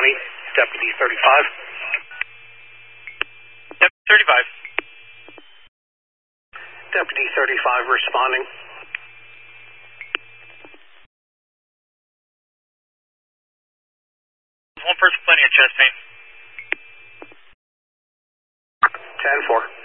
County, Deputy 35. Deputy 35. Deputy 35 responding. One person complaining of chest pain. 10-4.